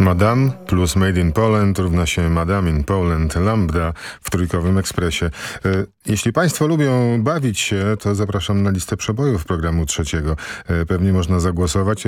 Madame plus Made in Poland równa się Madame in Poland Lambda w Trójkowym Ekspresie. Jeśli Państwo lubią bawić się, to zapraszam na listę przebojów programu trzeciego. Pewnie można zagłosować.